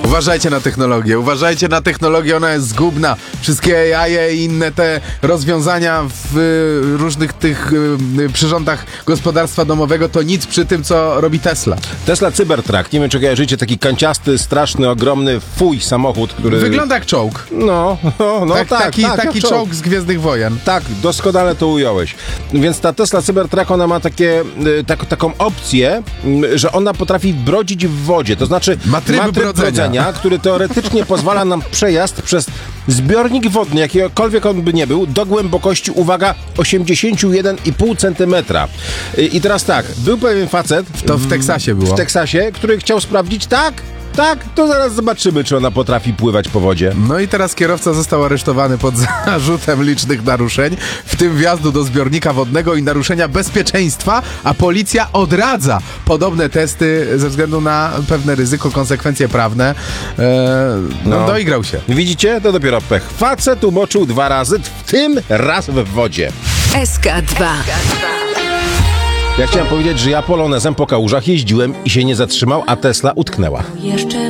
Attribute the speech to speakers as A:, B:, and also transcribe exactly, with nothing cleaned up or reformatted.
A: Uważajcie na technologię, uważajcie na technologię, ona jest zgubna. Wszystkie A I i inne te rozwiązania w y, różnych tych y, przyrządach gospodarstwa domowego to nic przy tym, co robi Tesla.
B: Tesla Cybertruck, nie wiem czy kojarzycie, taki kanciasty, straszny, ogromny fuj samochód, który...
A: Wygląda jak czołg.
B: No, no, no
A: tak,
B: tak,
A: taki
B: tak,
A: taki
B: jak
A: czołg z Gwiezdnych Wojen.
B: Tak, doskonale to ująłeś. Więc ta Tesla Cybertruck, ona ma takie, y, tak, taką opcję, y, że ona potrafi brodzić w wodzie. To znaczy
A: Ma tryb brodzenia.
B: brodzenia, który teoretycznie pozwala nam przejazd przez zbiornik wodny, jakikolwiek on by nie był, do głębokości, uwaga, osiemdziesiąt jeden i pół centymetra. Y, I teraz tak, był pewien facet...
A: To w Teksasie było.
B: W Teksasie, który chciał sprawdzić, tak, tak, to zaraz zobaczymy, czy ona potrafi pływać po wodzie.
A: No i teraz kierowca został aresztowany pod zarzutem licznych naruszeń, w tym wjazdu do zbiornika wodnego i naruszenia bezpieczeństwa, a policja odradza podobne testy ze względu na pewne ryzyko, konsekwencje prawne. Eee, no,
B: No.
A: doigrał się.
B: Widzicie? To dopiero pech. Facet umoczył dwa razy, w tym raz w wodzie.
C: S K dwa.
B: Ja chciałem powiedzieć, że ja polonezem po kałużach jeździłem i się nie zatrzymał, a Tesla utknęła.
C: Jeszcze